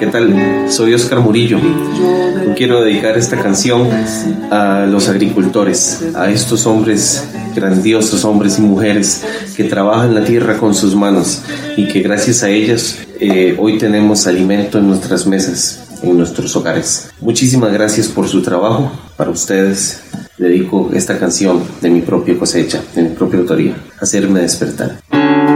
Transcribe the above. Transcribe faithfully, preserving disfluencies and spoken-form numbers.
¿qué tal? Soy Oscar Murillo. Quiero dedicar esta canción a los agricultores, a estos hombres grandiosos, hombres y mujeres que trabajan la tierra con sus manos y que gracias a ellos eh, hoy tenemos alimento en nuestras mesas, en nuestros hogares. Muchísimas gracias por su trabajo. Para ustedes dedico esta canción de mi propia cosecha, de mi propia autoría, Hacerme Despertar.